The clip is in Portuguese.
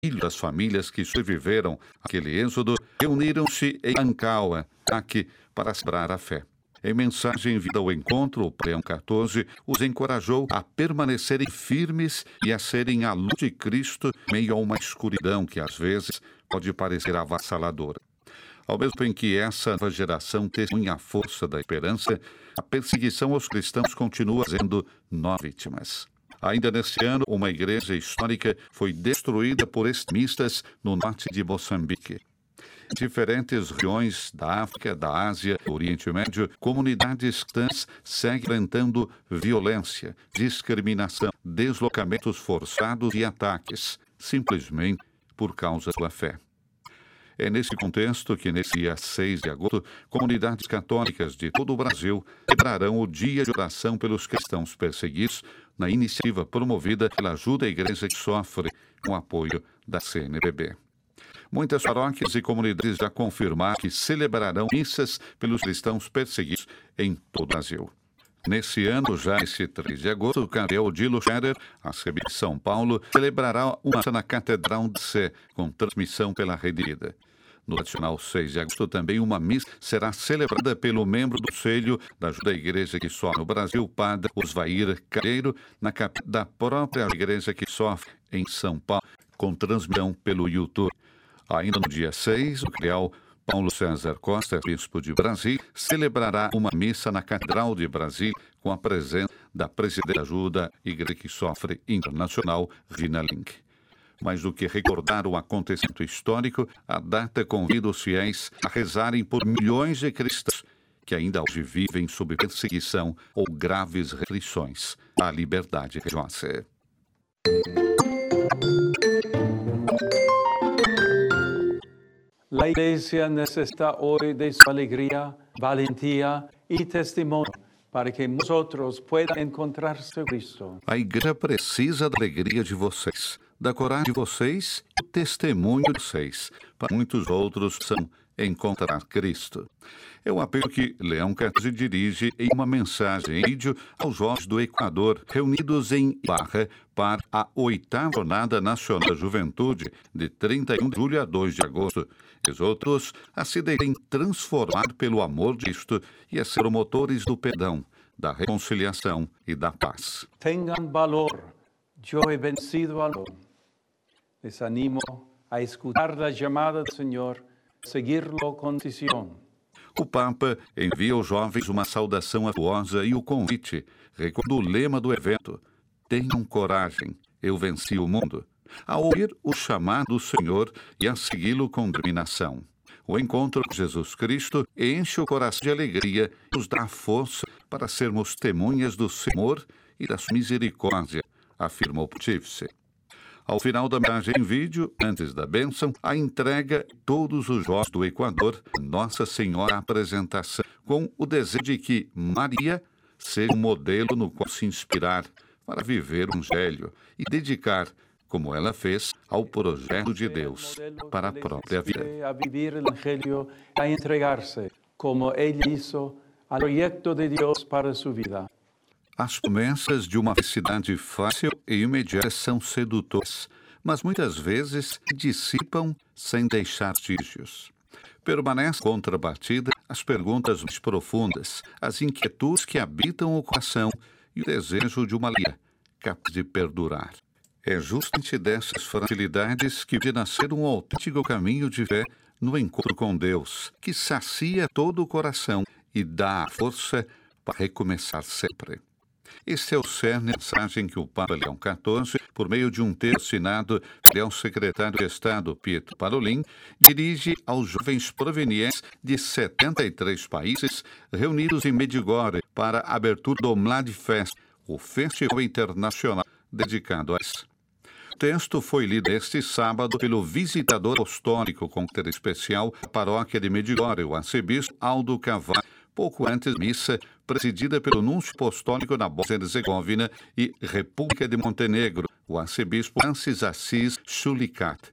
das famílias que sobreviveram àquele êxodo reuniram-se em Ankaua, Iraque, para celebrar a fé. Em mensagem vinda ao encontro, o Leão XIV os encorajou a permanecerem firmes e a serem a luz de Cristo em meio a uma escuridão que, às vezes, pode parecer avassaladora. Ao mesmo tempo em que essa nova geração testemunha a força da esperança, a perseguição aos cristãos continua fazendo 9 vítimas. Ainda neste ano, uma igreja histórica foi destruída por extremistas no norte de Moçambique. Em diferentes regiões da África, da Ásia, do Oriente Médio, comunidades cristãs seguem enfrentando violência, discriminação, deslocamentos forçados e ataques, simplesmente por causa da sua fé. É nesse contexto que, nesse dia 6 de agosto, comunidades católicas de todo o Brasil celebrarão o Dia de Oração pelos Cristãos Perseguidos, na iniciativa promovida pela Ajuda à Igreja que Sofre, com apoio da CNBB. Muitas paróquias e comunidades já confirmaram que celebrarão missas pelos cristãos perseguidos em todo o Brasil. Nesse ano, já esse 3 de agosto, o cardeal Dilo Scherer, arcebispo de São Paulo, celebrará uma missa na Catedral de Sé, com transmissão pela Rede Vida. No tradicional 6 de agosto, também uma missa será celebrada pelo membro do Conselho da Ajuda à Igreja que Sofre no Brasil, Padre Osvair Careiro, na capela da própria Igreja que Sofre, em São Paulo, com transmissão pelo YouTube. Ainda no dia 6, o cardeal Paulo César Costa, bispo de Brasília, celebrará uma missa na Catedral de Brasília com a presença da presidente da Ajuda à Igreja que Sofre Internacional, Rina Link. Mais do que recordar o acontecimento histórico, a data convida os fiéis a rezarem por milhões de cristãos que ainda hoje vivem sob perseguição ou graves restrições à liberdade religiosa. La Iglesia necesita hoy de su alegría, valentía y testimonio para que nosotros puedan encontrarse Cristo. A Igreja precisa da alegria de vocês, da coragem de vocês e do testemunho de vocês, para muitos outros são encontrar Cristo. É um apelo que Leão XIV dirige em uma mensagem em vídeo aos jovens do Equador, reunidos em Barra para a 8ª Jornada Nacional da Juventude, de 31 de julho a 2 de agosto. Os outros a se deixarem transformar pelo amor de Cristo e a ser promotores do perdão, da reconciliação e da paz. Tengan valor, yo he vencido al mundo. Les animo a escuchar la llamada del Señor, seguirlo con decisión. O Papa envia aos jovens uma saudação afetuosa e o convite, recordando o lema do evento: tenham coragem, eu venci o mundo, a ouvir o chamado do Senhor e a segui-lo com determinação. O encontro com Jesus Cristo enche o coração de alegria e nos dá força para sermos testemunhas do seu amor e da sua misericórdia, afirmou o Pontífice. Ao final da mensagem em vídeo, antes da bênção, a entrega a todos os jovens do Equador, Nossa Senhora apresentação, com o desejo de que Maria seja um modelo no qual se inspirar para viver o Evangelho e dedicar, como ela fez, ao projeto de Deus para a própria vida. A viver o Evangelho, a entregar-se, como ele hizo, ao projeto de Deus para a sua vida. As promessas de uma felicidade fácil e imediata são sedutoras, mas muitas vezes se dissipam sem deixar vestígios. Permanece contrabatida as perguntas mais profundas, as inquietudes que habitam o coração e o desejo de uma alegria capaz de perdurar. É justamente dessas fragilidades que pode nascer um autêntico caminho de fé no encontro com Deus, que sacia todo o coração e dá a força para recomeçar sempre. Este é o cerne da mensagem que o Papa Leão XIV, por meio de um texto assinado pelo secretário de Estado Pietro Parolin, dirige aos jovens provenientes de 73 países reunidos em Medjugorje para a abertura do Mladi Fest, o festival internacional dedicado a isso. O texto foi lido este sábado pelo visitador apostólico com caráter especial da paróquia de Medjugorje, o arcebispo Aldo Carvalho, pouco antes da missa, presidida pelo núncio apostólico na Bósnia-Herzegovina e República de Montenegro, o arcebispo Francis Assis Shulikat.